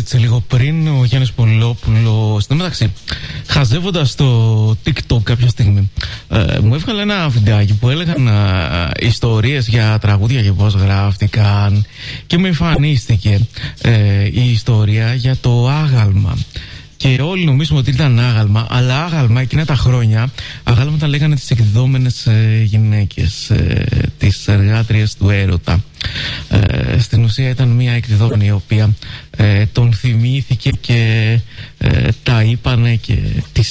ζήτησε λίγο πριν ο Γιάννης Πολυλόπουλος. Στην μεταξύ, χαζεύοντας το TikTok κάποια στιγμή, μου έβγαλε ένα βιντεάκι που έλεγαν ιστορίες για τραγούδια και πώς γράφτηκαν, και μου εμφανίστηκε η ιστορία για το άγαλμα. Και όλοι νομίζουμε ότι ήταν άγαλμα, αλλά άγαλμα εκείνα τα χρόνια, αγάλμα τα λέγανε τις εκδιδόμενες γυναίκες, τις εργάτριες του έρωτα. Στην ουσία ήταν μια εκδιδόμενη η οποία τον θυμήθηκε και τα είπανε και τις